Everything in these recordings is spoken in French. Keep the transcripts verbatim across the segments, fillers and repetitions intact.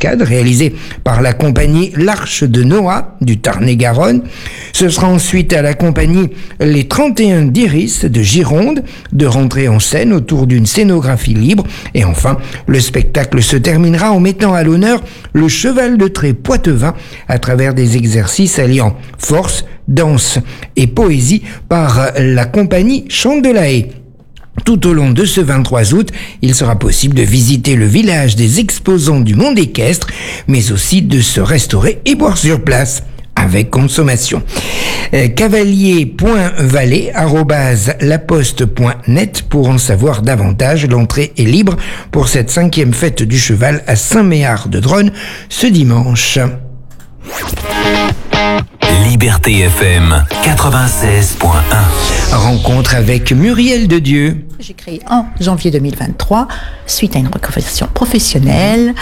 cascade réalisée par la compagnie L'Arche de Noah du Tarn-et-Garonne. Ce sera ensuite à la compagnie Les trente et un d'Iris de Gironde de rentrer en scène autour d'une scénographie libre. Et enfin, le spectacle se terminera en mettant à l'honneur le cheval de trait poitevin à travers des exercices alliant force, danse et poésie par la compagnie Chant de la Haie. Tout au long de ce vingt-trois août, il sera possible de visiter le village des exposants du monde équestre, mais aussi de se restaurer et boire sur place, avec consommation. Euh, cavalier point valet arobase laposte point net pour en savoir davantage. L'entrée est libre pour cette cinquième fête du cheval à Saint-Méard-de-Dronne ce dimanche. Liberté F M quatre-vingt-seize point un. Rencontre avec Muriel de Dieu. J'ai créé en janvier deux mille vingt-trois, suite à une reconversion professionnelle.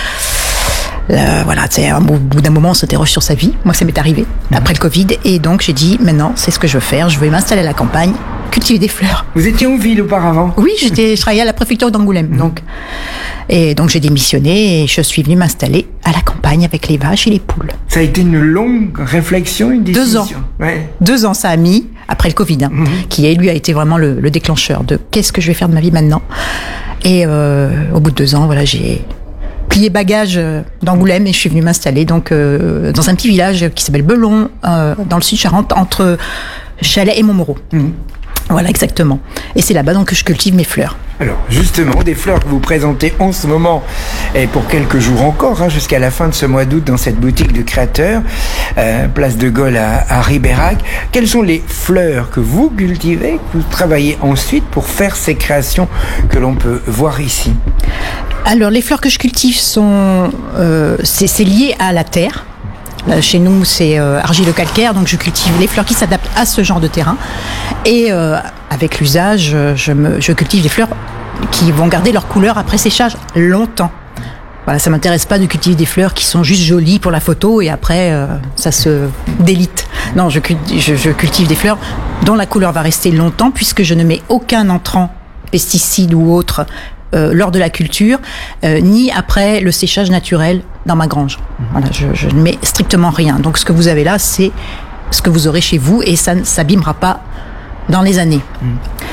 Euh, voilà, c'est, au bout d'un moment, on s'interroge sur sa vie. Moi, ça m'est arrivé après le Covid. Et donc, j'ai dit, maintenant, c'est ce que je veux faire. Je vais m'installer à la campagne, cultiver des fleurs. Vous étiez en ville auparavant ? Oui, j'étais, je travaillais à la préfecture d'Angoulême. Mmh. Donc, et donc, j'ai démissionné et je suis venue m'installer à la campagne avec les vaches et les poules. Ça a été une longue réflexion, une décision. Deux ans. Ouais. Deux ans, ça a mis, après le Covid, hein, mmh. qui, lui, a été vraiment le, le déclencheur de qu'est-ce que je vais faire de ma vie maintenant. Et euh, au bout de deux ans, voilà, j'ai plié bagages d'Angoulême et je suis venue m'installer donc euh, dans un petit village qui s'appelle Belon, euh, dans le sud Charente, entre Chalais et Montmoreau. Mmh. Voilà, exactement. Et c'est là-bas donc que je cultive mes fleurs. Alors, justement, des fleurs que vous présentez en ce moment et pour quelques jours encore, hein, jusqu'à la fin de ce mois d'août dans cette boutique de créateurs, euh, place de Gaulle à, à Ribérac. Quelles sont les fleurs que vous cultivez, que vous travaillez ensuite pour faire ces créations que l'on peut voir ici ? Alors, les fleurs que je cultive sont, euh, c'est, c'est lié à la terre. Là, chez nous, c'est euh, argilo-calcaire, donc je cultive les fleurs qui s'adaptent à ce genre de terrain. Et euh, avec l'usage, je, me, je cultive des fleurs qui vont garder leur couleur après séchage longtemps. Voilà, ça m'intéresse pas de cultiver des fleurs qui sont juste jolies pour la photo et après euh, ça se délite. Non, je, je, je cultive des fleurs dont la couleur va rester longtemps puisque je ne mets aucun entrant, pesticide ou autre, Euh, lors de la culture, euh, ni après le séchage naturel dans ma grange. Voilà, je, je ne mets strictement rien. Donc ce que vous avez là, c'est ce que vous aurez chez vous et ça ne s'abîmera pas dans les années. Mmh.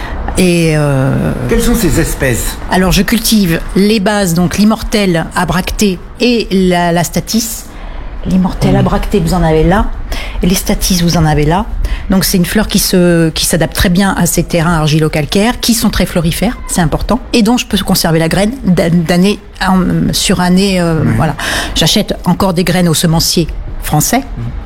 Et euh, quelles sont ces espèces ? Alors je cultive les bases, donc l'immortelle abractée et la, la statis. L'immortelle mmh. abractée, vous en avez là. Et les statis, vous en avez là. Donc c'est une fleur qui se qui s'adapte très bien à ces terrains argilo-calcaires, qui sont très florifères, c'est important, et dont je peux conserver la graine d'année en, sur année. Euh, oui. Voilà. J'achète encore des graines aux semenciers français,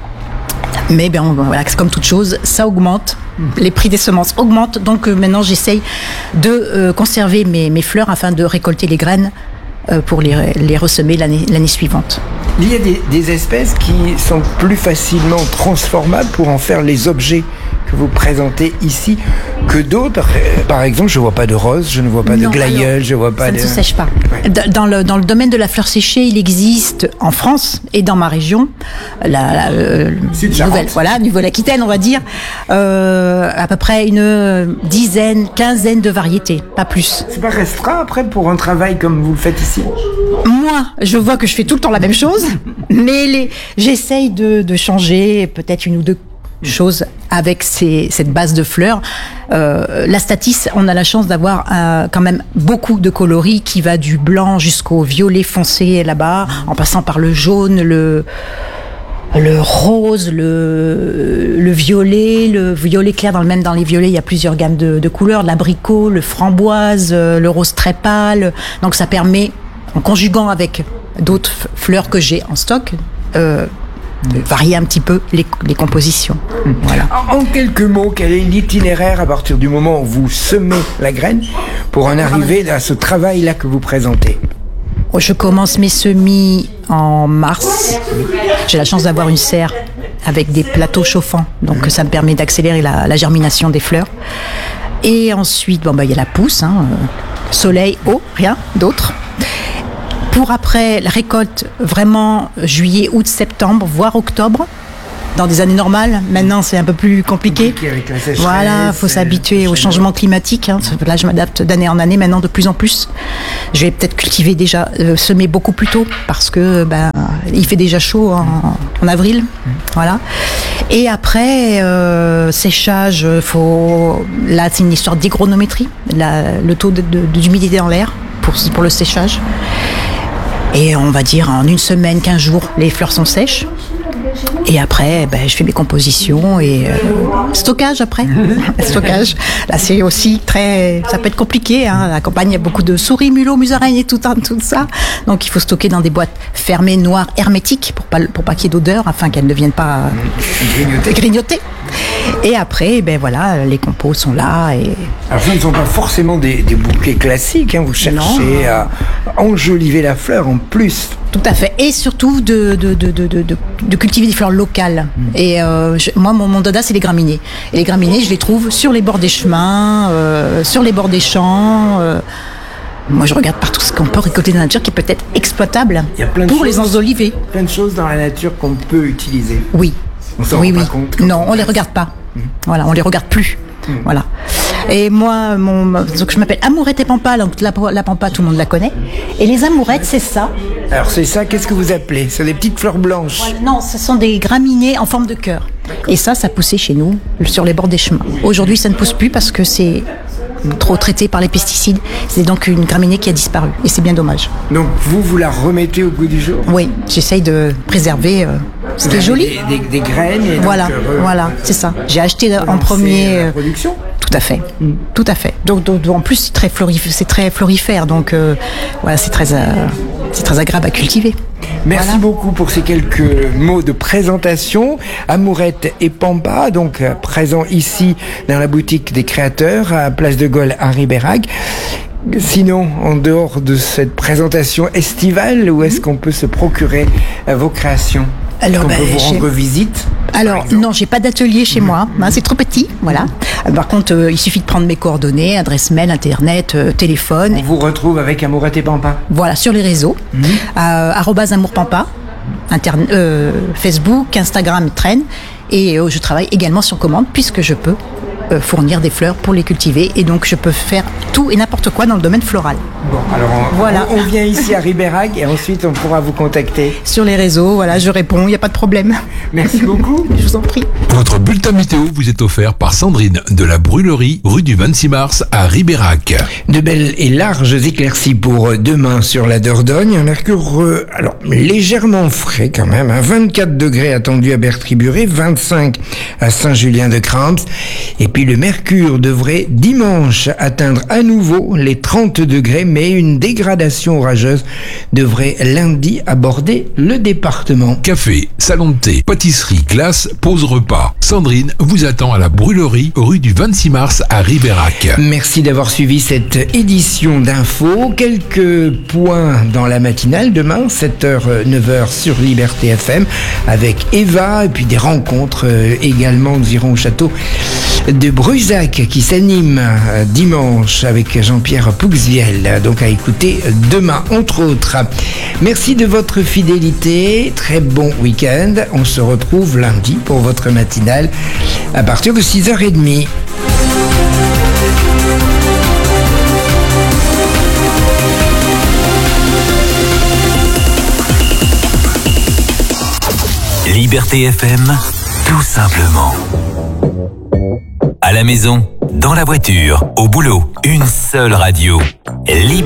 mmh. mais ben voilà, c'est comme toute chose, ça augmente. Mmh. Les prix des semences augmentent, donc euh, maintenant j'essaye de euh, conserver mes mes fleurs afin de récolter les graines euh, pour les les ressemer l'année l'année suivante. Il y a des, des espèces qui sont plus facilement transformables pour en faire les objets que vous présentez ici que d'autres. Par exemple, je ne vois pas de rose, je ne vois pas non, de glaïeul, je ne vois pas ça de... Ça ne se sèche pas. Ouais. Dans, le, dans le domaine de la fleur séchée, il existe en France et dans ma région, la, la euh, nouvelle, voilà, Nouvelle-Aquitaine, on va dire, euh, à peu près une dizaine, quinzaine de variétés, pas plus. C'est pas restreint après pour un travail comme vous le faites ici ? Moi, je vois que je fais tout le temps la même chose, mais les, j'essaye de, de changer peut-être une ou deux choses avec ces, cette base de fleurs. Euh, la statis, on a la chance d'avoir euh, quand même beaucoup de coloris qui va du blanc jusqu'au violet foncé là-bas, en passant par le jaune, le le rose, le le violet, le violet clair. Dans le même dans les violets, il y a plusieurs gammes de, de couleurs, l'abricot, le framboise, le rose très pâle. Donc ça permet, en conjuguant avec d'autres fleurs que j'ai en stock, euh, de varier un petit peu les, les compositions. Voilà. En, en quelques mots, quel est l'itinéraire à partir du moment où vous semez la graine pour en arriver à ce travail-là que vous présentez ? Je commence mes semis en mars. J'ai la chance d'avoir une serre avec des plateaux chauffants, donc ça me permet d'accélérer la, la germination des fleurs. Et ensuite, bon bah il y a la pousse, hein, soleil, eau, rien d'autre. Pour après la récolte, vraiment juillet, août, septembre, voire octobre, dans des années normales. Maintenant, c'est un peu plus compliqué. compliqué avec la sécheresse, voilà, il faut s'habituer au changement climatique. Hein. Là, je m'adapte d'année en année, maintenant de plus en plus. Je vais peut-être cultiver déjà, euh, semer beaucoup plus tôt, parce que ben, il fait déjà chaud en, en avril, mmh. voilà. Et après euh, séchage, faut là c'est une histoire d'hygronométrie, la, le taux de, de, d'humidité dans l'air pour pour le séchage. Et on va dire en une semaine, quinze jours, les fleurs sont sèches. Et après, ben, je fais mes compositions et euh, stockage après. stockage. Là, c'est aussi très, ça peut être compliqué. Hein. À la campagne, il y a beaucoup de souris, mulots, musaraignes et tout, tout ça. Donc, il faut stocker dans des boîtes fermées, noires, hermétiques, pour pas, pour pas qu'il y ait d'odeur, afin qu'elles ne viennent pas grignoter. grignoter. Et après, ben voilà, les compos sont là. Et... Alors, ce ne sont pas forcément des, des bouquets classiques. Hein. Vous cherchez non. à enjoliver la fleur en plus. Tout à fait. Et surtout de, de, de, de, de, de cultiver des fleurs locales. Mmh. Et euh, je, moi, mon, mon dada, c'est les graminées. Et les graminées, je les trouve sur les bords des chemins, euh, sur les bords des champs. Euh, moi, je regarde partout ce qu'on peut récolter dans la nature qui peut être exploitable Il y a plein de pour choses, les enjoliver. Plein de choses dans la nature qu'on peut utiliser. Oui. On s'en oui, rend oui. pas compte. Non, on les regarde pas. Mmh. Voilà, on les regarde plus. Mmh. Voilà. Et moi, mon, donc je m'appelle Amourette et Pampa. Donc la, la Pampa, tout le monde la connaît. Et les amourettes, c'est ça. Alors c'est ça. Qu'est-ce que vous appelez? C'est des petites fleurs blanches. Voilà, non, ce sont des graminées en forme de cœur. Et ça, ça poussait chez nous sur les bords des chemins. Aujourd'hui, ça ne pousse plus parce que c'est trop traité par les pesticides. C'est donc une graminée qui a disparu. Et c'est bien dommage. Donc vous, vous la remettez au goût du jour? Oui, j'essaye de préserver euh, ce qui est joli. Des, des, des graines. Et voilà, donc, euh, voilà, c'est ça. J'ai acheté en premier. La production. Tout à fait, mmh. tout à fait. Donc, donc, en plus, c'est très, florif- c'est très florifère, donc euh, voilà, c'est très, euh, c'est très agréable à cultiver. Merci voilà. beaucoup pour ces quelques mots de présentation. Amourette et Pampa, donc euh, présents ici dans la boutique des créateurs à Place de Gaulle à Ribérac. Sinon, en dehors de cette présentation estivale, où est-ce qu'on peut se procurer euh, vos créations? Alors, on ben, peut vous rendre visite? Alors, non, j'ai pas d'atelier chez mmh. moi. Hein, c'est trop petit, voilà. Par contre, euh, il suffit de prendre mes coordonnées, adresse mail, internet, euh, téléphone. On vous retrouve avec Amourette et Pampa? Voilà, sur les réseaux. Mmh. Euh, arobase amourpampa, interne, euh, Facebook, Instagram, traîne. Et euh, je travaille également sur commande, puisque je peux euh, fournir des fleurs pour les cultiver. Et donc, je peux faire tout et n'importe quoi dans le domaine floral. Bon, alors on, voilà. on, on vient ici à Ribérac et ensuite on pourra vous contacter. Sur les réseaux, voilà, je réponds, il n'y a pas de problème. Merci beaucoup. Je vous en prie. Votre bulletin météo vous est offert par Sandrine de la Brûlerie, rue du vingt-six mars à Ribérac. De belles et larges éclaircies pour demain sur la Dordogne. Un mercure euh, alors légèrement frais quand même. Hein, vingt-quatre degrés attendus à Berthier-Buret, vingt-cinq à Saint-Julien-de-Crampes. Et puis le mercure devrait dimanche atteindre à nouveau les trente degrés, mais une dégradation orageuse devrait lundi aborder le département. Café, salon de thé, pâtisserie, glace, pause repas. Sandrine vous attend à la Brûlerie, rue du vingt-six mars à Ribérac. Merci d'avoir suivi cette édition d'infos. Quelques points dans la matinale demain, sept heures neuf heures sur Liberté F M avec Eva et puis des rencontres également. Nous irons au château de Brusac qui s'anime dimanche avec Jean-Pierre Pouxvielle, donc à écouter demain entre autres. Merci de votre fidélité, très bon week-end, on se retrouve lundi pour votre matinale à partir de six heures trente. Liberté F M, tout simplement. À la maison, dans la voiture, au boulot, une seule radio. Liberté